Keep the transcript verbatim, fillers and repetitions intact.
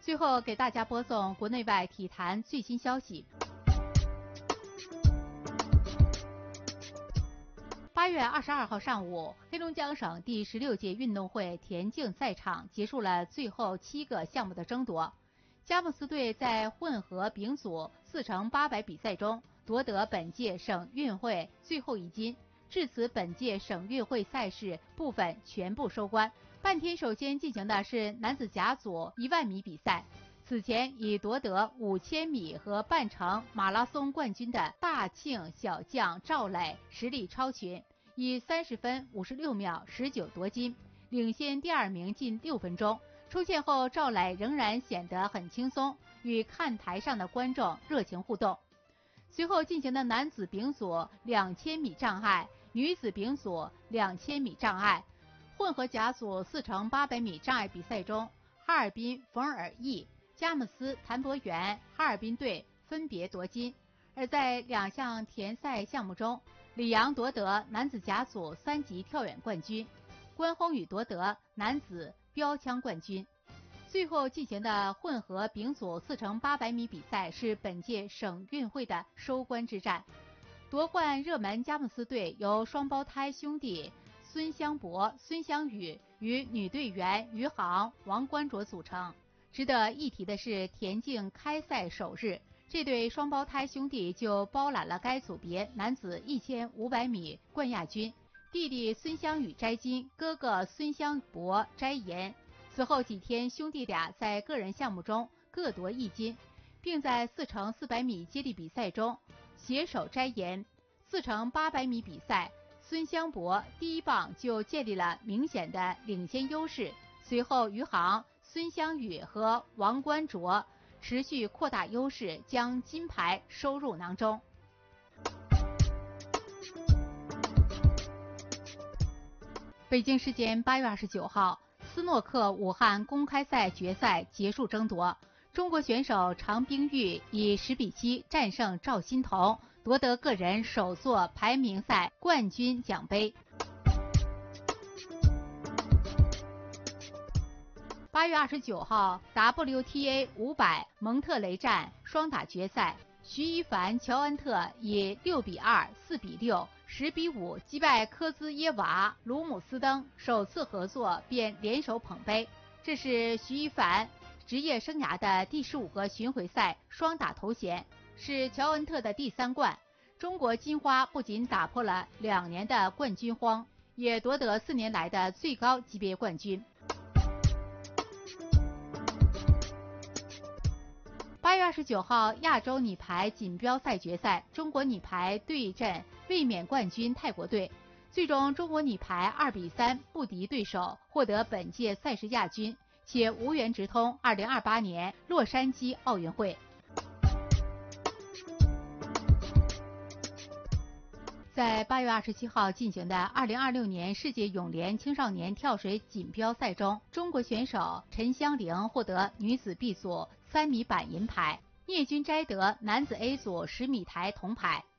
最后给大家播送国内外体坛最新消息。八月二十二号上午，黑龙江省第十六届运动会田径赛场结束了最后七个项目的争夺。佳木斯队在混合丙组四乘八百比赛中夺得本届省运会最后一金，至此本届省运会赛事部分全部收官。半天首先进行的是男子甲组一万米比赛。此前已夺得五千米和半程马拉松冠军的大庆小将赵磊实力超群，以三十分五十六秒十九夺金，领先第二名近六分钟。出线后，赵磊仍然显得很轻松，与看台上的观众热情互动。随后进行的男子丙组两千米障碍、女子丙组两千米障碍、混合甲组四乘八百米障碍比赛中，哈尔滨冯尔义、佳木斯谭博元哈尔滨队分别夺金。而在两项田赛项目中，李阳夺得男子甲组三级跳远冠军，关宏宇夺得男子标枪冠军。最后进行的混合丙组四乘八百米比赛是本届省运会的收官之战。夺冠热门佳木斯队由双胞胎兄弟孙香博、孙香宇与女队员于航、王关卓组成。值得一提的是，田径开赛首日，这对双胞胎兄弟就包揽了该组别男子一千五百米冠亚军，弟弟孙香宇摘金，哥哥孙香博摘银。此后几天，兄弟俩在个人项目中各夺一金，并在四乘四百米接力比赛中携手摘银。四乘八百米比赛，孙香博第一棒就建立了明显的领先优势，随后于航、孙香宇和王关卓持续扩大优势，将金牌收入囊中。北京时间八月二十九号，斯诺克武汉公开赛决赛结束争夺，中国选手常冰玉以十比七战胜赵欣彤，夺得个人首座排名赛冠军奖杯。八月二十九号 ，W T A 五百蒙特雷站双打决赛，徐一凡、乔恩特以六比二、四比六、十比五击败科兹耶娃、卢姆斯登，首次合作便联手捧杯。这是徐一凡职业生涯的第十五个巡回赛双打头衔，是乔恩特的第三冠。中国金花不仅打破了两年的冠军荒，也夺得四年来的最高级别冠军。八月二十九号，亚洲女排锦标赛决赛，中国女排对阵卫冕冠军泰国队，最终中国女排二比三不敌对手，获得本届赛事亚军，且无缘直通二零二八年洛杉矶奥运会。在八月二十七号进行的二零二六年世界泳联青少年跳水锦标赛中，中国选手陈香玲获得女子 B 组三米板银牌，聂军摘得男子 A 组十米台铜牌。